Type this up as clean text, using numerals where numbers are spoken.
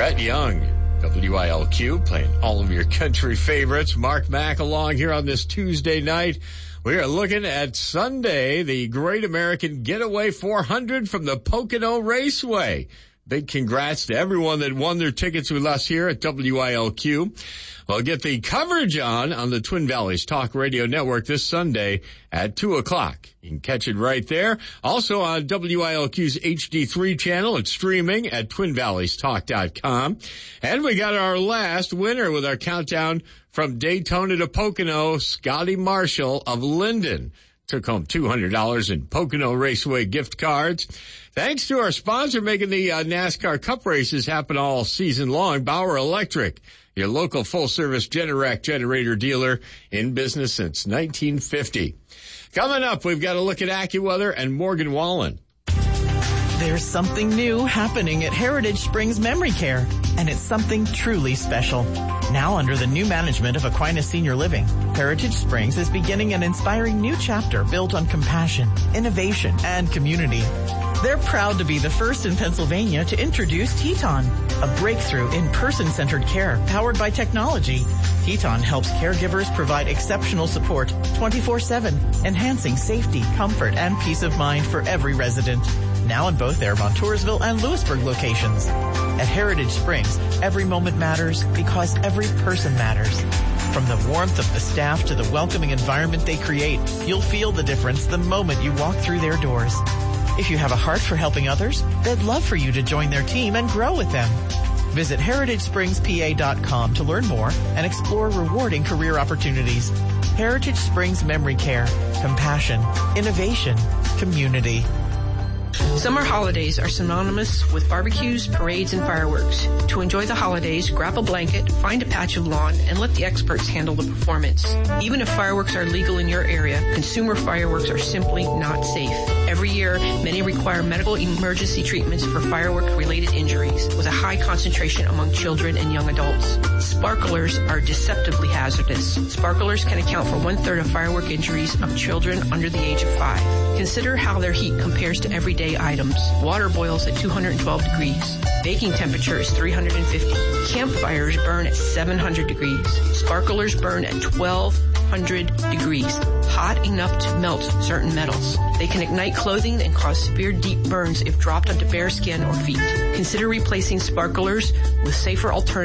Brett Young, WILQ, playing all of your country favorites. Mark Mack along here on this Tuesday night. We are looking at Sunday, the Great American Getaway 400 from the Pocono Raceway. Big congrats to everyone that won their tickets with us here at WILQ. We'll get the coverage on the Twin Valleys Talk Radio Network this Sunday at 2 o'clock. You can catch it right there. Also on WILQ's HD3 channel. It's streaming at TwinValleysTalk.com. And we got our last winner with our countdown from Daytona to Pocono, Scotty Marshall of Linden. Took home $200 in Pocono Raceway gift cards. Thanks to our sponsor making the NASCAR Cup races happen all season long, Bauer Electric, your local full-service Generac generator dealer in business since 1950. Coming up, we've got a look at AccuWeather and Morgan Wallen. There's something new happening at Heritage Springs Memory Care, and it's something truly special. Now under the new management of Aquinas Senior Living, Heritage Springs is beginning an inspiring new chapter built on compassion, innovation, and community. They're proud to be the first in Pennsylvania to introduce Teton, a breakthrough in person-centered care powered by technology. Teton helps caregivers provide exceptional support 24/7, enhancing safety, comfort, and peace of mind for every resident. Now in both their Montoursville and Lewisburg locations. At Heritage Springs, every moment matters because every person matters. From the warmth of the staff to the welcoming environment they create, you'll feel the difference the moment you walk through their doors. If you have a heart for helping others, they'd love for you to join their team and grow with them. Visit HeritageSpringsPA.com to learn more and explore rewarding career opportunities. Heritage Springs Memory Care. Compassion, innovation, community. Summer holidays are synonymous with barbecues, parades, and fireworks. To enjoy the holidays, grab a blanket, find a patch of lawn, and let the experts handle the performance. Even if fireworks are legal in your area, consumer fireworks are simply not safe. Every year, many require medical emergency treatments for firework-related injuries, with a high concentration among children and young adults. Sparklers are deceptively hazardous. Sparklers can account for 1/3 of firework injuries of children under the age of 5. Consider how their heat compares to everyday items. Water boils at 212 degrees. Baking temperature is 350. Campfires burn at 700 degrees. Sparklers burn at 1200 degrees, hot enough to melt certain metals. They can ignite clothing and cause severe deep burns if dropped onto bare skin or feet. Consider replacing sparklers with safer alternatives